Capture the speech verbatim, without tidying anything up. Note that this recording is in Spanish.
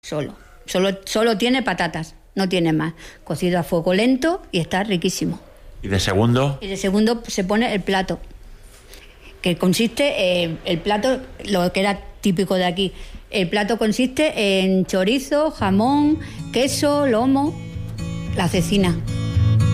solo. Solo, solo tiene patatas, no tiene más. Cocido a fuego lento y está riquísimo. ¿Y de segundo? Y de segundo se pone el plato, que consiste, eh, el plato, lo que era típico de aquí, el plato consiste en chorizo, jamón, queso, lomo, la cecina.